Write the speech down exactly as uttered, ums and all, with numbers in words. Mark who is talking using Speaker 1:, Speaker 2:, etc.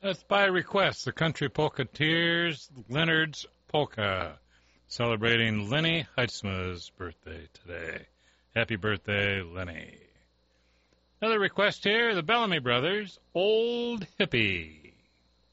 Speaker 1: That's by request, the Country Polketeers, Leonard's Polka, celebrating Lenny Heitzma's birthday today. Happy birthday, Lenny. Another request here, the Bellamy Brothers, Old Hippie.